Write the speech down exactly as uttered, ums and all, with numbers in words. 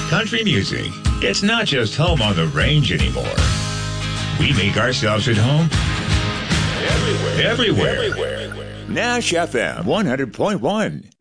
Country music. It's not just home on the range anymore. We make ourselves at home everywhere. Everywhere. Everywhere. Nash F M one hundred point one.